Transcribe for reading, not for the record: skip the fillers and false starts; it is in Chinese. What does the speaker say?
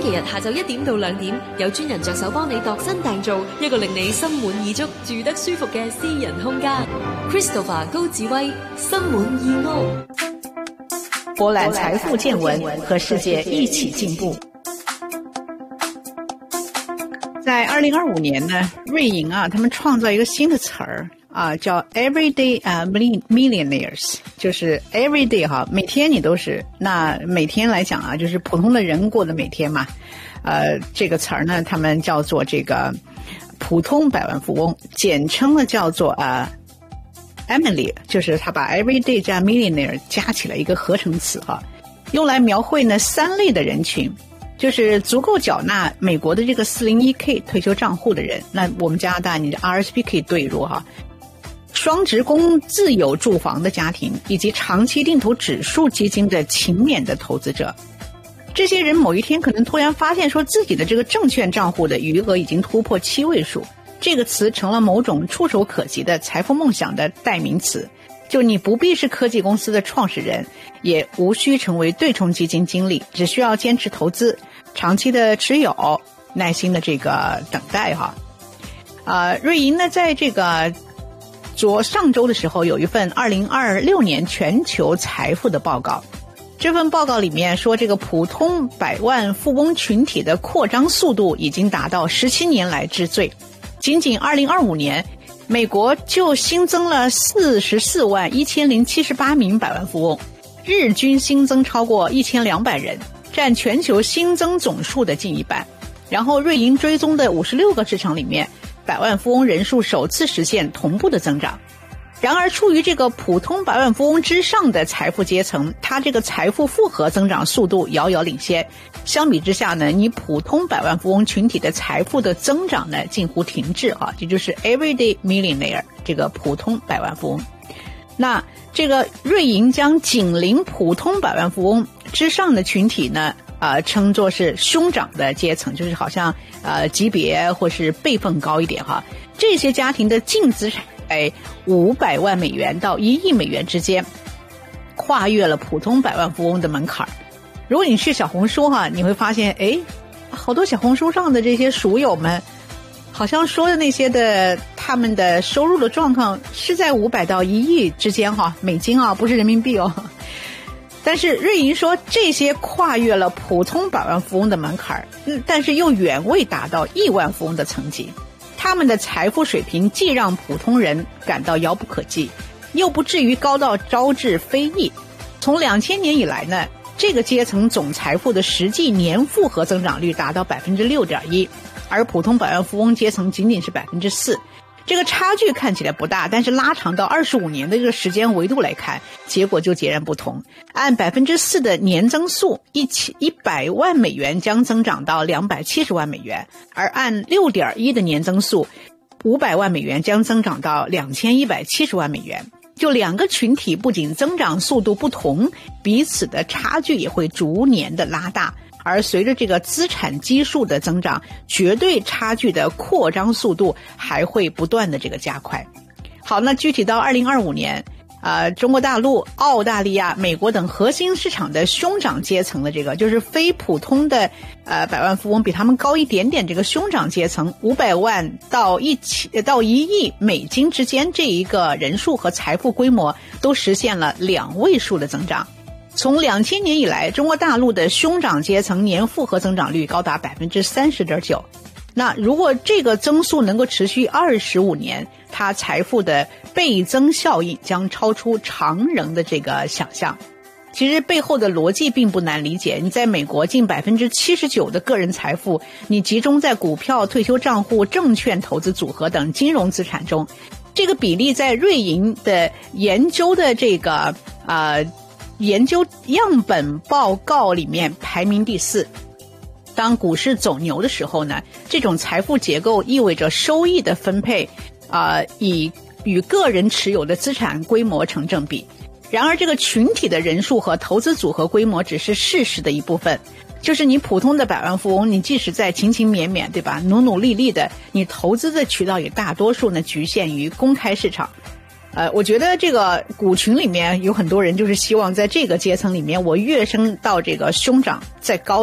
星期日下晝1點到2點，有專人着手幫你度身訂造一個令你心滿意足、住得舒服嘅私人空間。Christopher 高志威，心滿意屋。 博覽財富見聞，和世界一起進步。在2025年呢，瑞银他們創造一個新的詞兒叫 everyday millionaires， 就是 everyday 每天你都是，那每天來講就是普通的人過的每天嘛。這個詞兒呢，他們叫做這個普通百萬富翁，簡稱呢叫做Emily， 就是他把 everyday 加 millionaire 加起來一個合成詞用來描繪呢3類的人群，就是足夠繳納美國的這個 401k 退休賬戶的人，那我們加拿大你的 RSP 可以對入雙職工自有住房的家庭，以及長期定投指數基金的勤勉的投資者。這些人某一天可能突然發現說自己的這個證券賬戶的餘額已經突破7位數，這個詞成了某種觸手可及的財富夢想的代名詞。就你不必是科技公司的創始人，也無需成為對沖基金經理，只需要堅持投資，長期的持有，耐心的這個等待瑞銀呢，在這個上周的時候有一份2026年全球財富的報告。這份報告裡面說，這個普通百萬富翁群體的擴張速度已經達到17年來之最。僅僅2025年，美國就新增了44萬1078名百萬富翁，日均新增超過1200人，佔全球新增總數的近一半。然後瑞銀追蹤的56個市場裡面，百萬富翁人數首次實現同步的增長。然而處於這個普通百萬富翁之上的財富階層，它這個財富複合增長速度遙遙領先。相比之下呢，你普通百萬富翁群體的財富的增長呢近乎停滯這就是 everyday millionaire 這個普通百萬富翁。那這個瑞銀將緊鄰普通百萬富翁之上的群體呢稱作是兄長的階層，就是好像級別或是輩分高一點這些家庭的淨資產500萬美元到1億美元之間，跨越了普通百萬富翁的門檻。如果你去小紅書你會發現好多小紅書上的這些鼠友們好像說的那些的他們的收入的狀況是在500到1億之間美金不是人民幣但是瑞銀說這些跨越了普通百萬富翁的門檻，但是又遠未達到億萬富翁的層級。他們的財富水平既讓普通人感到遙不可及，又不至於高到招致非議。從2000年以來呢，這個階層總財富的實際年複合增長率達到 6.1%， 而普通百萬富翁階層僅僅是 4%。這個差距看起來不大，但是拉長到25年的這個時間維度來看，結果就截然不同。按 4% 的年增速，100萬美元將增長到270萬美元，而按 6.1 的年增速，500萬美元將增長到2170萬美元。就兩個群體不僅增長速度不同，彼此的差距也會逐年的拉大。而隨着這個資產基數的增長，絕對差距的擴張速度還會不斷的這個加快。好，那具體到2025年，中國大陸、澳大利亞、美國等核心市場的兄長階層的這個，就是非普通的百萬富翁比他們高一點點，這個兄長階層500萬到1億美金之間，這一個人數和財富規模都實現了2位數的增長。從2000年以來，中國大陸的兄長階層年複合增長率高達 30.9%。那如果這個增速能夠持續25年，它財富的倍增效應將超出常人的這個想象。其實背後的邏輯並不難理解。你在美國近 79% 的個人財富，你集中在股票、退休賬戶、證券投資組合等金融資產中，這個比例在瑞銀的研究的這個研究樣本報告裡面排名第4。當股市走牛的時候呢，這種財富結構意味着收益的分配以與個人持有的資產規模成正比。然而這個群體的人數和投資組合規模只是事實的一部分。就是你普通的百萬富翁，你即使在勤勤勉勉，對吧，努努力力的，你投資的渠道也大多數呢局限於公開市場。我覺得這個股群裡面有很多人就是希望在這個階層裡面，我躍升到這個兄長再高